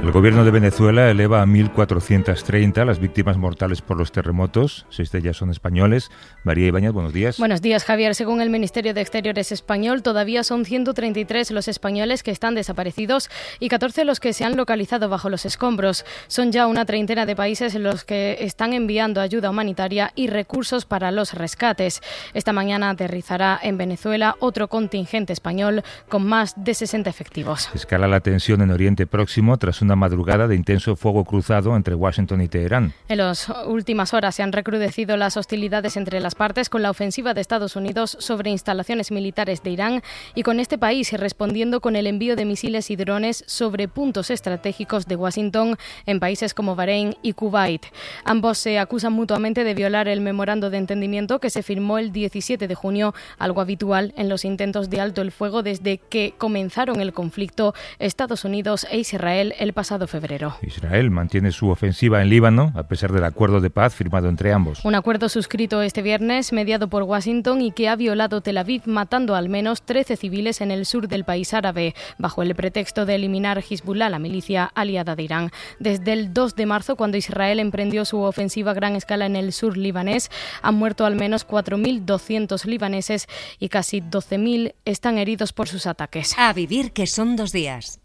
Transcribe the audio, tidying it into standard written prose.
El gobierno de Venezuela eleva a 1.430 las víctimas mortales por los terremotos. 6 de ellas son españoles. María Ibáñez, buenos días. Buenos días, Javier. Según el Ministerio de Exteriores español, todavía son 133 los españoles que están desaparecidos y 14 los que se han localizado bajo los escombros. Son ya una treintena de países los que están enviando ayuda humanitaria y recursos para los rescates. Esta mañana aterrizará en Venezuela otro contingente español con más de 60 efectivos. Escala la tensión en Oriente Próximo tras una madrugada de intenso fuego cruzado entre Washington y Teherán. En las últimas horas se han recrudecido las hostilidades entre las partes con la ofensiva de Estados Unidos sobre instalaciones militares de Irán y con este país respondiendo con el envío de misiles y drones sobre puntos estratégicos de Washington en países como Bahrein y Kuwait. Ambos se acusan mutuamente de violar el memorando de entendimiento que se firmó el 17 de junio, algo habitual en los intentos de alto el fuego desde que comenzaron el conflicto Estados Unidos e Israel el pasado febrero. Israel mantiene su ofensiva en Líbano a pesar del acuerdo de paz firmado entre ambos. Un acuerdo suscrito este viernes, mediado por Washington y que ha violado Tel Aviv, matando al menos 13 civiles en el sur del país árabe, bajo el pretexto de eliminar Hezbollah, la milicia aliada de Irán. Desde el 2 de marzo, cuando Israel emprendió su ofensiva a gran escala en el sur libanés, han muerto al menos 4.200 libaneses y casi 12.000 están heridos por sus ataques. A vivir que son 2 días.